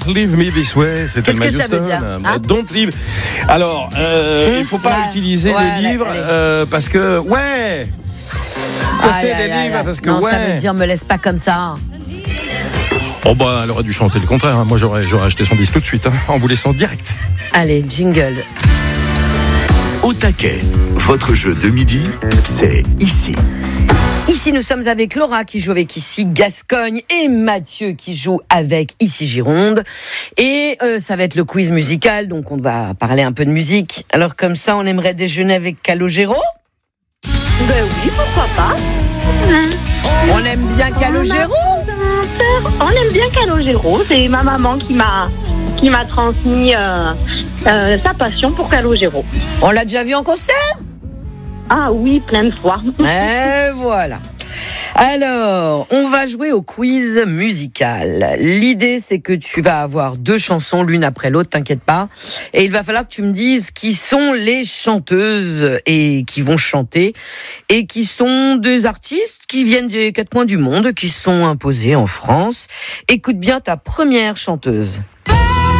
leave me this way. C'est Qu'est-ce que ça veut dire, hein? Don't leave. Alors, il faut pas utiliser les livres parce que passer les livres parce que non, ça veut dire me laisse pas comme ça. Oh bah, elle aurait dû chanter le contraire. Hein. Moi, j'aurais acheté son disque tout de suite, en vous laissant direct. Allez, jingle. Au taquet, votre jeu de midi, c'est ici. Ici, nous sommes avec Laura qui joue avec Ici Gascogne et Mathieu qui joue avec Ici Gironde. Et ça va être le quiz musical, donc on va parler un peu de musique. Alors comme ça, on aimerait déjeuner avec Calogero ? Ben oui, pourquoi pas. On aime bien Calogero ? On aime bien Calogero. C'est ma maman qui m'a transmis sa passion pour Calogero. On l'a déjà vu en concert ? Ah oui, plein de fois. Et voilà. Alors, on va jouer au quiz musical. L'idée, c'est que tu vas avoir 2 chansons, l'une après l'autre, t'inquiète pas. Et il va falloir que tu me dises qui sont les chanteuses et qui vont chanter. Et qui sont des artistes qui viennent des 4 coins du monde, qui sont imposés en France. Écoute bien ta première chanteuse.